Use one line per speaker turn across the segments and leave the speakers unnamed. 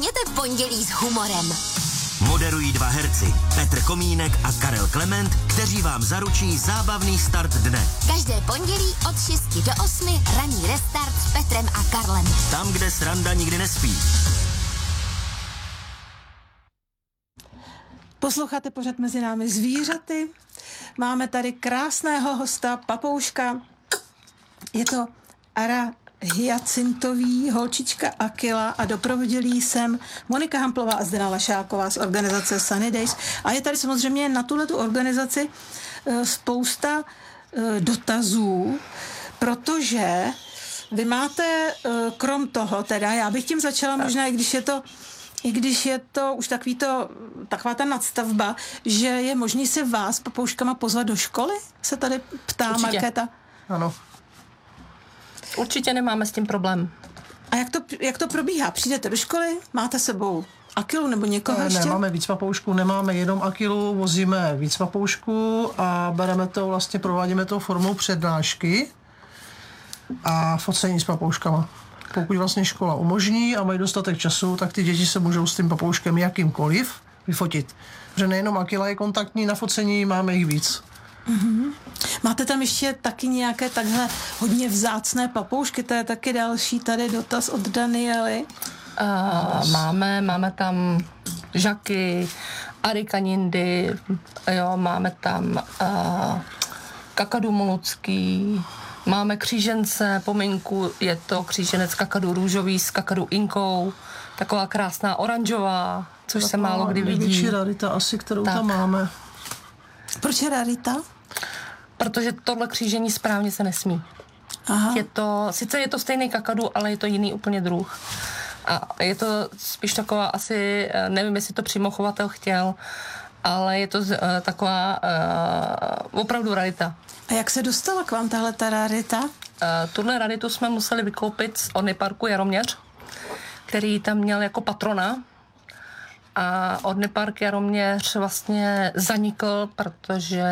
Začněte pondělí s humorem.
Moderují dva herci, Petr Komínek a Karel Klement, kteří vám zaručí zábavný start dne.
Každé pondělí od 6 do 8 ranní restart s Petrem a Karlem.
Tam, kde sranda nikdy nespí.
Posloucháte pořad Mezi námi zvířaty. Máme tady krásného hosta, papouška. Je to Ara Hyacintový, holčička Akila a doprovodili jsem Monika Hamplová a Zdena Lašáková z organizace Sunny Days. A je tady samozřejmě na tuhletu organizaci spousta dotazů, protože vy máte krom toho, teda já bych tím začala možná, i když je to už taková ta nadstavba, že je možný si vás papouškama pozvat do školy? Se tady ptá určitě. Markéta.
Ano.
Určitě nemáme s tím problém.
A jak to probíhá? Přijdete do školy, máte sebou Akilu nebo někoho ještě?
Ne, máme víc papoušků, nemáme jenom Akilu, vozíme víc papoušků a bereme to, vlastně provádíme to formou přednášky a focení s papouškama. Pokud vlastně škola umožní a mají dostatek času, tak ty děti se můžou s tím papouškem jakýmkoliv vyfotit. Protože nejenom Akila je kontaktní na focení, máme jich víc.
Mm-hmm. Máte tam ještě taky nějaké takhle hodně vzácné papoušky? To je taky další tady dotaz od Daniely.
Máme tam žaky, arikanindy, jo, máme tam kakadu molucký, máme křížence, pominku, je to kříženec kakadu růžový s kakadu inkou, taková krásná oranžová, což taková se málo kdy vidí.
Největší rarita asi, kterou tam máme.
Proč je rarita?
Protože tohle křížení správně se nesmí.
Aha.
Sice je to stejný kakadu, ale je to jiný úplně druh. A je to spíš taková asi, nevím, jestli to přímo chovatel chtěl, ale je to taková opravdu rarita.
A jak se dostala k vám tahle ta rarita?
Tuhle raritu jsme museli vykoupit z Orniparku Jaroměř, který tam měl jako patrona. A Ornipark Jaroměř vlastně zanikl, protože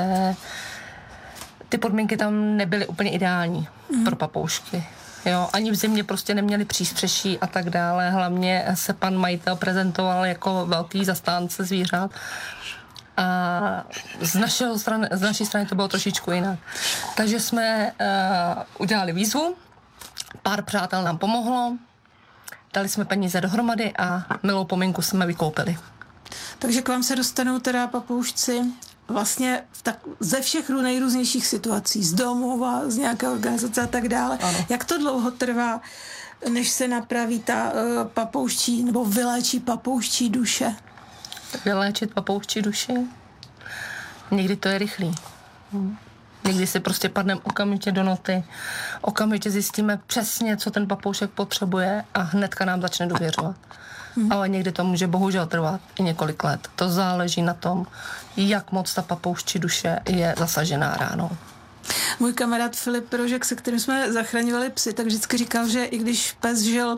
ty podmínky tam nebyly úplně ideální pro papoušky. Jo, ani v zimě prostě neměli přístřeší a tak dále. Hlavně se pan majitel prezentoval jako velký zastánce zvířat. A z naší strany to bylo trošičku jinak. Takže jsme udělali výzvu, pár přátel nám pomohlo, dali jsme peníze dohromady a milou pominku jsme vykoupili.
Takže k vám se dostanou teda papoušci vlastně ze všech nejrůznějších situací, z domova, z nějaké organizace a tak dále. Ano. Jak to dlouho trvá, než se napraví ta papouščí nebo vyléčí papouščí duše?
Vyléčit papouščí duši? Někdy to je rychlý. Někdy si prostě padneme okamžitě do noty, okamžitě zjistíme přesně, co ten papoušek potřebuje a hnedka nám začne důvěřovat. Ale někdy to může bohužel trvat i několik let. To záleží na tom, jak moc ta papouščí duše je zasažená ránou.
Můj kamarád Filip Rožek, se kterým jsme zachraňovali psy, tak vždycky říkal, že i když pes žil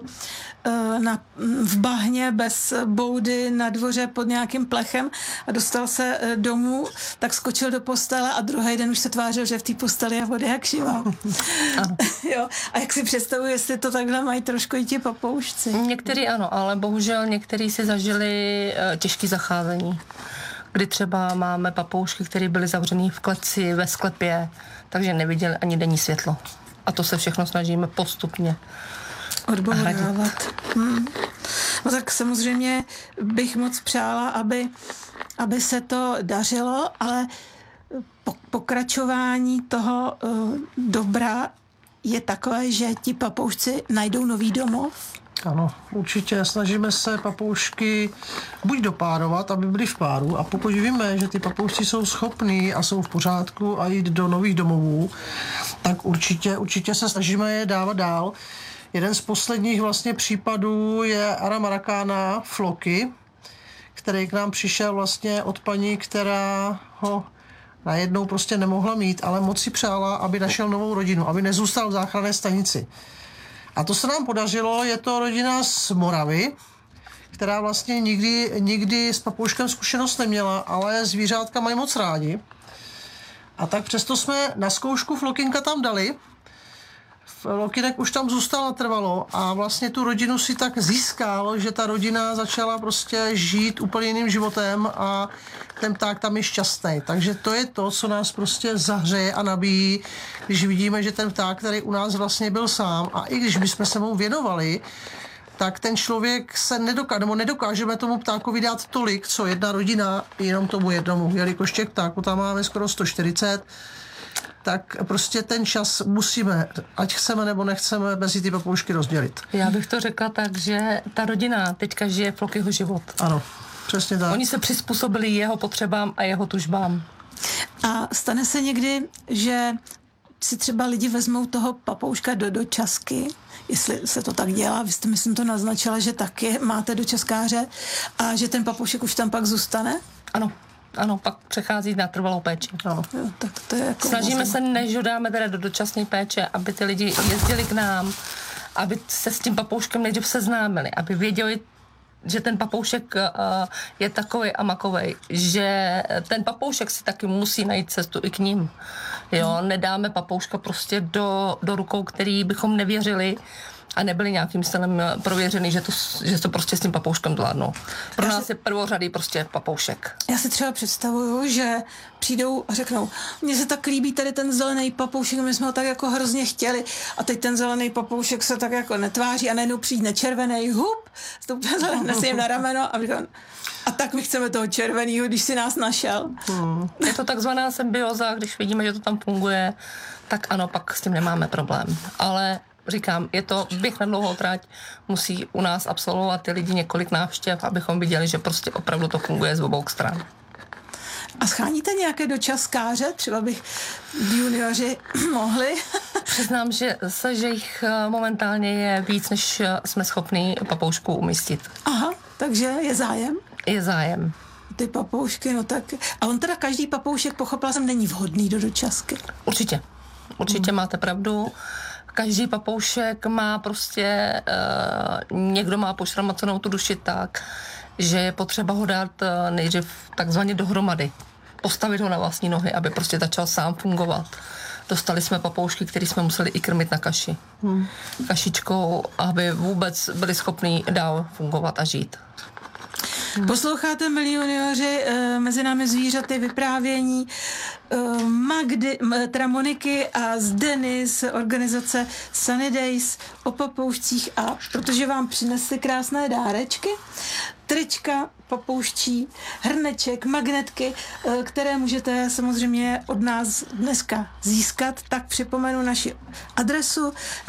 v bahně bez boudy na dvoře pod nějakým plechem a dostal se domů, tak skočil do postele a druhý den už se tvářil, že v té posteli je vody jak šiva. Jo. A jak si představuji, jestli to takhle mají trošku i ti papoušci?
Některý ano, ale bohužel některý si zažili těžké zacházení, kdy třeba máme papoušky, které byly zavřený v kleci, ve sklepě, takže neviděli ani denní světlo. A to se všechno snažíme postupně
odbourávat. No tak samozřejmě bych moc přála, aby se to dařilo, ale pokračování toho dobra je takové, že ti papoušci najdou nový domov.
Ano, určitě snažíme se papoušky buď dopárovat, aby byly v páru, a pokud víme, že ty papoušci jsou schopní a jsou v pořádku a jít do nových domovů, tak určitě se snažíme je dávat dál. Jeden z posledních vlastně případů je Ara Marakána Floky, který k nám přišel vlastně od paní, která ho najednou prostě nemohla mít, ale moc si přála, aby našel novou rodinu, aby nezůstal v záchranné stanici. A to se nám podařilo, je to rodina z Moravy, která vlastně nikdy s papouškem zkušenost neměla, ale zvířátka mají moc rádi. A tak přesto jsme na zkoušku Flokinka tam dali. Lokinek už tam zůstal natrvalo a vlastně tu rodinu si tak získal, že ta rodina začala prostě žít úplně jiným životem a ten pták tam je šťastný. Takže to je to, co nás prostě zahřeje a nabíjí, když vidíme, že ten pták, který u nás vlastně byl sám a i když bychom se mu věnovali, tak ten člověk se nedokážeme tomu ptákovi dát tolik, co jedna rodina jenom tomu jednomu. Jelikož těch ptáků tam máme skoro 140, tak prostě ten čas musíme, ať chceme nebo nechceme, mezi ty papoušky rozdělit.
Já bych to řekla tak, že ta rodina teďka žije Flokyho život.
Ano, přesně tak.
Oni se přizpůsobili jeho potřebám a jeho tužbám.
A stane se někdy, že si třeba lidi vezmou toho papouška do dočasky, jestli se to tak dělá, vy jste, myslím, to naznačila, že taky máte dočaskáře a že ten papoušek už tam pak zůstane?
Ano, pak přechází na trvalou péči.
Jo, tak to je jako
Snažíme se, než ho dáme teda do dočasné péče, aby ty lidi jezdili k nám, aby se s tím papouškem nejdřív seznámili, aby věděli, že ten papoušek je takovej a makovej, že ten papoušek si taky musí najít cestu i k ním. Jo, nedáme papouška prostě do rukou, který bychom nevěřili a nebyli nějakým stylem prověřený, že to prostě s tím papouškem zvládnou. Pro nás je prvořadý prostě papoušek.
Já si třeba představuju, že přijdou a řeknou, mně se tak líbí tady ten zelený papoušek, my jsme ho tak jako hrozně chtěli a teď ten zelený papoušek se tak jako netváří a najednou přijde červený hup, nesím jim na rameno a říkám, a tak my chceme toho červenýho, když si nás našel.
Je to takzvaná symbioza, když vidíme, že to tam funguje, tak ano, pak s tím nemáme problém. Ale říkám, je to běh na dlouhou trať, musí u nás absolvovat ty lidi několik návštěv, abychom viděli, že prostě opravdu to funguje z obou stran.
A scháníte nějaké dočaskáře? Třeba bych junioři mohli?
Přiznám, že jich momentálně je víc, než jsme schopní papoušků umístit.
Aha, takže je zájem?
Je zájem.
Ty papoušky, no tak... A on teda každý papoušek, pochopila jsem, není vhodný do dočasky.
Určitě máte pravdu. Každý papoušek má prostě, někdo má pošramacenou tu duši tak, že je potřeba ho dát nejdřív takzvaně dohromady. Postavit ho na vlastní nohy, aby prostě začal sám fungovat. Dostali jsme papoušky, který jsme museli i krmit na kaši. Kašičkou, aby vůbec byli schopní dál fungovat a žít.
Posloucháte, milí junioři, mezi námi zvířaty vyprávění Magdy, teda Moniky a Zdeny z organizace Sunny Days o papoušcích a protože vám přinesli krásné dárečky, trička papouščí, hrneček, magnetky, které můžete samozřejmě od nás dneska získat, tak připomenu naši adresu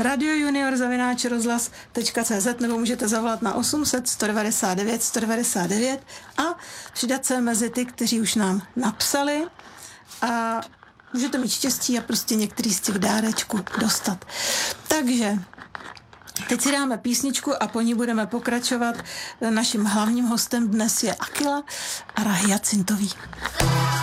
radiojunior@rozhlas.cz nebo můžete zavolat na 800 199 199 a přidat se mezi ty, kteří už nám napsali a můžete mít štěstí a prostě některý z těch dárečků dostat. Takže teď si dáme písničku a po ní budeme pokračovat. Naším hlavním hostem dnes je Akila a Ara Hyacintový.